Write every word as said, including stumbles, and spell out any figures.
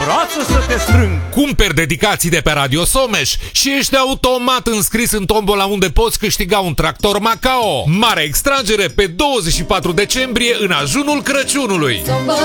brață să te strâng. Cumperi dedicații de pe Radio Someș și ești automat înscris în tombola unde poți câștiga un tractor Macao. Mare extragere pe douăzeci și patru decembrie în ajunul Crăciunului.